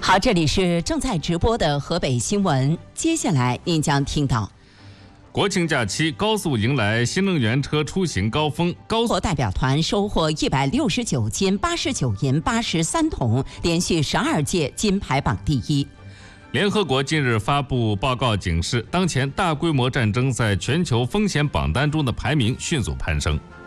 好，这里是正在直播的河北新闻，接下来您将听到。 国庆假期，高速迎来新能源车出行高峰，高速代表团收获169金、89银、83铜，连续12届金牌榜第一。 联合国近日发布报告警示，当前大规模战争在全球风险榜单中的排名迅速攀升。